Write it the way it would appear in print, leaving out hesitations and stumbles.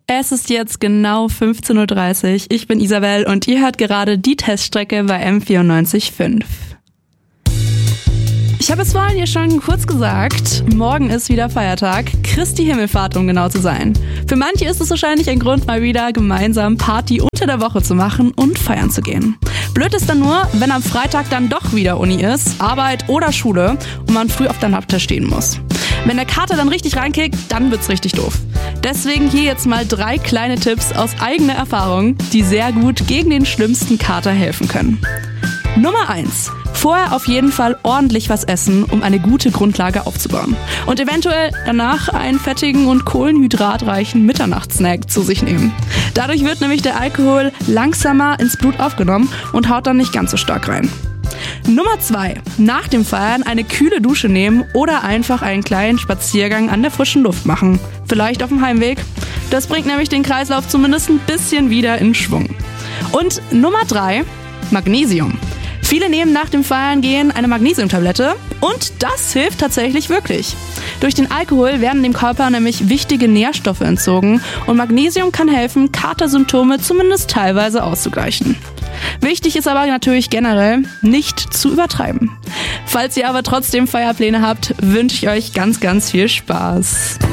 Es ist jetzt genau 15.30 Uhr. Ich bin Isabel und ihr hört gerade die Teststrecke bei M94.5. Ich habe es vorhin ja schon kurz gesagt, morgen ist wieder Feiertag, Christi Himmelfahrt, um genau zu sein. Für manche ist es wahrscheinlich ein Grund, mal wieder gemeinsam Party unter der Woche zu machen und feiern zu gehen. Blöd ist dann nur, wenn am Freitag dann doch wieder Uni ist, Arbeit oder Schule und man früh auf der Nachttisch stehen muss. Wenn der Kater dann richtig reinkickt, dann wird's richtig doof. Deswegen hier jetzt mal 3 kleine Tipps aus eigener Erfahrung, die sehr gut gegen den schlimmsten Kater helfen können. Nummer 1. Vorher auf jeden Fall ordentlich was essen, um eine gute Grundlage aufzubauen. Und eventuell danach einen fettigen und kohlenhydratreichen Mitternachtssnack zu sich nehmen. Dadurch wird nämlich der Alkohol langsamer ins Blut aufgenommen und haut dann nicht ganz so stark rein. Nummer 2. Nach dem Feiern eine kühle Dusche nehmen oder einfach einen kleinen Spaziergang an der frischen Luft machen. Vielleicht auf dem Heimweg. Das bringt nämlich den Kreislauf zumindest ein bisschen wieder in Schwung. Und Nummer 3. Magnesium. Viele nehmen nach dem Feiern gehen eine Magnesiumtablette und das hilft tatsächlich wirklich. Durch den Alkohol werden dem Körper nämlich wichtige Nährstoffe entzogen und Magnesium kann helfen, Katersymptome zumindest teilweise auszugleichen. Wichtig ist aber natürlich generell, nicht zu übertreiben. Falls ihr aber trotzdem Feierpläne habt, wünsche ich euch ganz, ganz viel Spaß.